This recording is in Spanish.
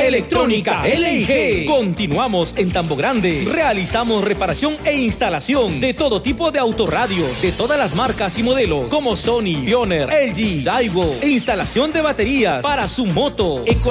Electrónica LG. Continuamos en Tambo Grande. Realizamos reparación e instalación de todo tipo de autorradios, de todas las marcas y modelos, como Sony, Pioneer, LG, Daiwo. E instalación de baterías para su moto.